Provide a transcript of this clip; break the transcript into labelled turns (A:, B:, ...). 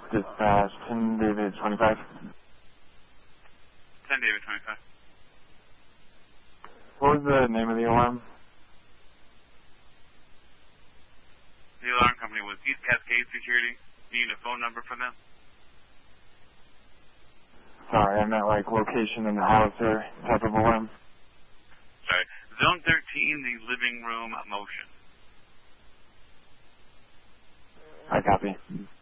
A: Dispatch 10 David 25.
B: 10 David 25.
A: What was the name of the alarm?
B: The alarm company was East Cascade Security. You need a phone number for them?
A: Sorry, I meant like location in the house or type of alarm.
B: Sorry. Zone 13, the living room motion.
A: I copy.